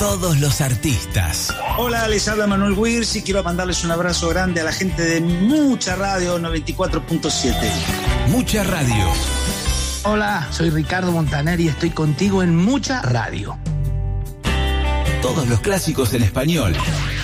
todos los artistas. Hola, les habla Manuel Wirz y quiero mandarles un abrazo grande a la gente de Mucha Radio 94.7. Mucha Radio. Hola, soy Ricardo Montaner y estoy contigo en Mucha Radio. Todos los clásicos en español.